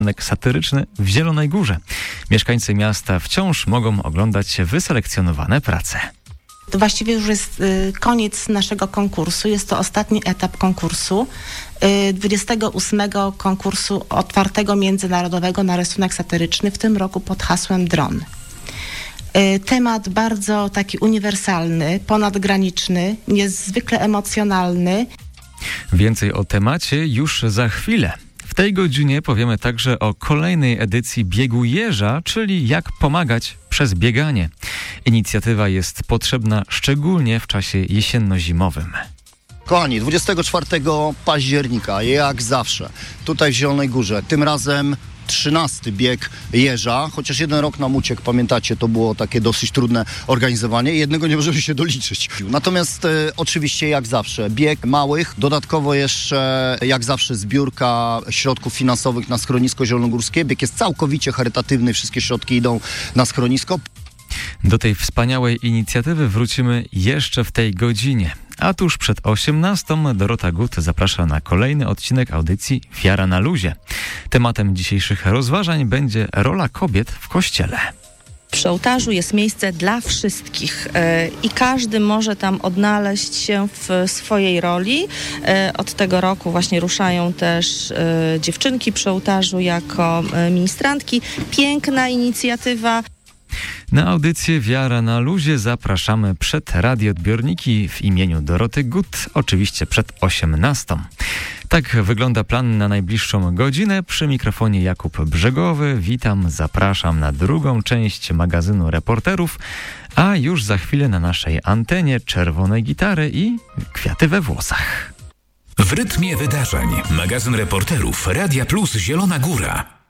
satyryczny w Zielonej Górze. Mieszkańcy miasta wciąż mogą oglądać wyselekcjonowane prace. To właściwie już jest koniec naszego konkursu. Jest to ostatni etap konkursu. 28 konkursu otwartego międzynarodowego na rysunek satyryczny, w tym roku pod hasłem Dron. Temat bardzo taki uniwersalny, ponadgraniczny, niezwykle emocjonalny. Więcej o temacie już za chwilę. W tej godzinie powiemy także o kolejnej edycji Biegu Jeża, czyli jak pomagać przez bieganie. Inicjatywa jest potrzebna szczególnie w czasie jesienno-zimowym. Kochani, 24 października, jak zawsze, tutaj w Zielonej Górze, tym razem 13. bieg Jeża, chociaż jeden rok nam uciekł, pamiętacie, to było takie dosyć trudne organizowanie i jednego nie możemy się doliczyć. Natomiast oczywiście jak zawsze bieg małych, dodatkowo jeszcze jak zawsze zbiórka środków finansowych na schronisko zielonogórskie. Bieg jest całkowicie charytatywny, wszystkie środki idą na schronisko. Do tej wspaniałej inicjatywy wrócimy jeszcze w tej godzinie. A tuż przed 18 Dorota Gut zaprasza na kolejny odcinek audycji Wiara na luzie. Tematem dzisiejszych rozważań będzie rola kobiet w Kościele. Przy ołtarzu jest miejsce dla wszystkich i każdy może tam odnaleźć się w swojej roli. Od tego roku właśnie ruszają też dziewczynki przy ołtarzu jako ministrantki. Piękna inicjatywa. Na audycję Wiara na luzie zapraszamy przed radioodbiorniki w imieniu Doroty Gut, oczywiście przed 18. Tak wygląda plan na najbliższą godzinę. Przy mikrofonie Jakub Brzegowy. Witam, zapraszam na drugą część magazynu Reporterów, a już za chwilę na naszej antenie czerwone gitary i kwiaty we włosach. W rytmie wydarzeń. Magazyn Reporterów Radia Plus Zielona Góra.